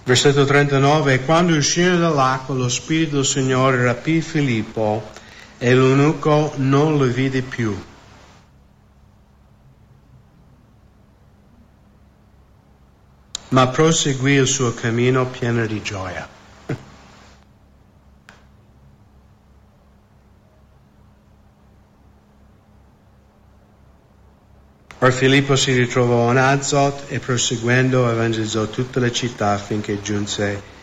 Versetto 39, e quando uscirono dall'acqua lo Spirito del Signore rapì Filippo e l'eunuco non lo vide più. Ma proseguì il suo cammino pieno di gioia. Or Filippo si ritrovò in Azot e proseguendo evangelizzò tutta la città finché giunse